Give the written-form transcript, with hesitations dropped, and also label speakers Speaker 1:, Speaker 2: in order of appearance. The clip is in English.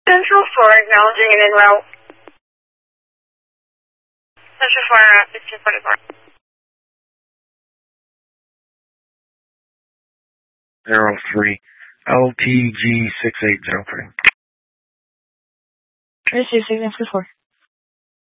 Speaker 1: Central 4, acknowledging it en route. Central 4, 1544.
Speaker 2: 03, LTG 6803.
Speaker 3: Receive signal 4.